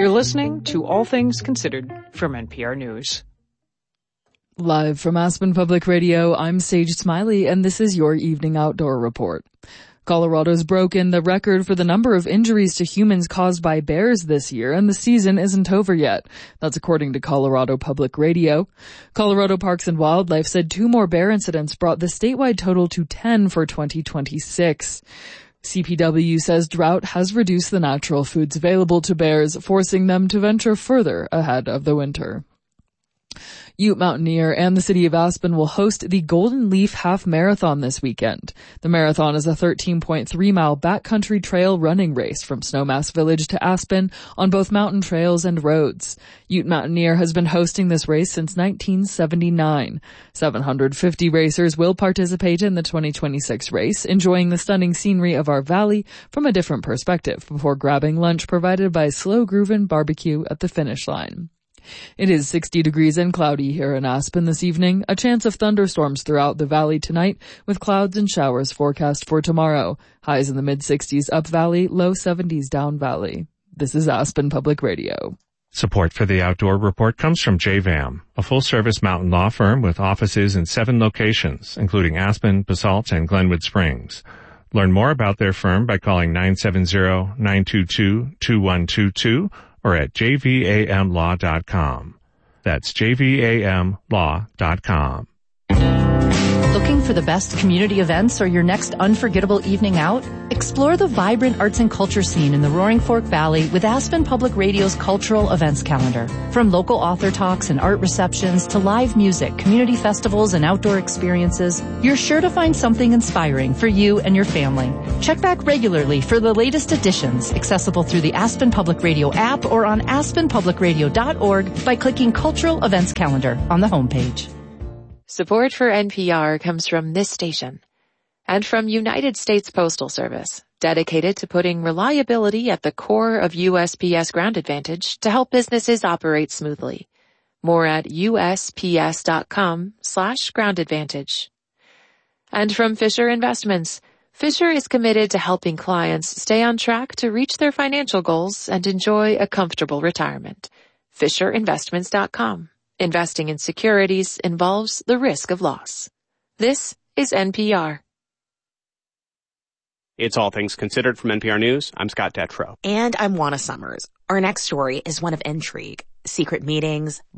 You're listening to All Things Considered from NPR News. Live from Aspen Public Radio, I'm Sage Smiley, and this is your Evening Outdoor Report. Colorado's broken the record for the number of injuries to humans caused by bears this year, and the season isn't over yet. That's according to Colorado Public Radio. Colorado Parks and Wildlife said 2 more bear incidents brought the statewide total to 10 for 2026. CPW says drought has reduced the natural foods available to bears, forcing them to venture further ahead of the winter. Ute Mountaineer and the city of Aspen will host the Golden Leaf Half Marathon this weekend. The marathon is a 13.3-mile backcountry trail running race from Snowmass Village to Aspen on both mountain trails and roads. Ute Mountaineer has been hosting this race since 1979. 750 racers will participate in the 2026 race, enjoying the stunning scenery of our valley from a different perspective before grabbing lunch provided by Slow Groovin' Barbecue at the finish line. It is 60 degrees and cloudy here in Aspen this evening. A chance of thunderstorms throughout the valley tonight, with clouds and showers forecast for tomorrow. Highs in the mid-60s up valley, low 70s down valley. This is Aspen Public Radio. Support for the Outdoor Report comes from JVAM, a full-service mountain law firm with offices in 7 locations, including Aspen, Basalt, and Glenwood Springs. Learn more about their firm by calling 970-922-2122 or at jvamlaw.com. That's jvamlaw.com. Looking for the best community events or your next unforgettable evening out? Explore the vibrant arts and culture scene in the Roaring Fork Valley with Aspen Public Radio's cultural events calendar. From local author talks and art receptions to live music, community festivals, and outdoor experiences, you're sure to find something inspiring for you and your family. Check back regularly for the latest editions, accessible through the Aspen Public Radio app or on aspenpublicradio.org by clicking Cultural Events Calendar on the homepage. Support for NPR comes from this station and from United States Postal Service, dedicated to putting reliability at the core of USPS Ground Advantage to help businesses operate smoothly. More at usps.com/Ground Advantage. And from Fisher Investments. Fisher is committed to helping clients stay on track to reach their financial goals and enjoy a comfortable retirement. FisherInvestments.com. Investing in securities involves the risk of loss. This is NPR. It's All Things Considered from NPR News. I'm Scott Detrow. And I'm Juana Summers. Our next story is one of intrigue, secret meetings,